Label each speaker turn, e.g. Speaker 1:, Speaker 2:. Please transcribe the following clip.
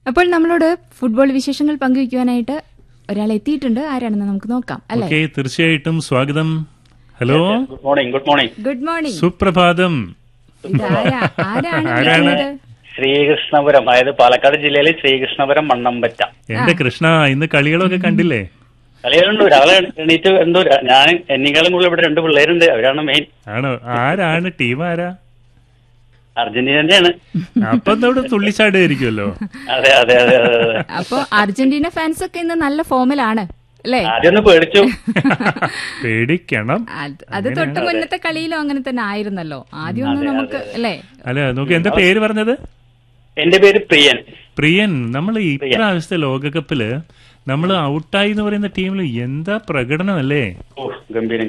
Speaker 1: അപ്പോൾ നമ്മളോട് ഫുട്ബോൾ വിശേഷങ്ങൾ പങ്കുവയ്ക്കുവാനായിട്ട് ഒരാൾ എത്തിയിട്ടുണ്ട്. ആരാണെന്ന് നമുക്ക് നോക്കാം അല്ലേ?
Speaker 2: തീർച്ചയായിട്ടും സ്വാഗതം. Hello,
Speaker 3: good morning. Good morning.
Speaker 1: Good morning.
Speaker 2: സുപ്രഭാതം.
Speaker 1: ആരാണ്?
Speaker 3: ശ്രീകൃഷ്ണപുരം, അതായത് പാലക്കാട് ജില്ലയിലെ ശ്രീകൃഷ്ണപുരം മണ്ണമ്പറ്റ.
Speaker 2: എന്റെ കൃഷ്ണ, ഇന്ന് കളികളൊക്കെ കണ്ടില്ലേ?
Speaker 3: കളികളുണ്ട്. രാവിലെ എണീറ്റ് എന്തോ ഞാൻ എന്നേക്കാളും കൂടുതൽ ഇവിടെ 2 പിള്ളേരുണ്ട്. അവരാണ് മെയിൻ.
Speaker 2: ആണോ? ആരാണ് ടീം? ആരാ?
Speaker 3: അർജന്റീനന്റെയാണ്.
Speaker 2: അപ്പൊ ഇവിടെ തുള്ളിച്ചാടുമായിരിക്കുമല്ലോ.
Speaker 3: അതെ അതെ അതെ അതെ.
Speaker 1: അപ്പൊ അർജന്റീന ഫാൻസ് ഒക്കെ ഇന്ന് നല്ല ഫോമിലാണ് അല്ലേ?
Speaker 3: ആദ്യം ഒന്ന് പേടിച്ചു.
Speaker 2: പേടിക്കണം.
Speaker 1: അത് തൊട്ട് മുന്നത്തെ കളിയിലും അങ്ങനെ തന്നെ ആയിരുന്നല്ലോ. ആദ്യം ഒന്ന് നമുക്ക് അല്ലേ?
Speaker 2: അല്ല, നോക്കി, എന്താ പേര് പറഞ്ഞത്?
Speaker 3: എന്റെ പേര് പ്രിയൻ.
Speaker 2: പ്രിയൻ, നമ്മൾ ഇപ്രാവശ്യത്തെ ലോകകപ്പില് നമ്മൾ ഔട്ടായി എന്ന് പറയുന്ന ടീമിൽ എന്താ പ്രകടനം അല്ലേ?
Speaker 3: ഗംഭീരം.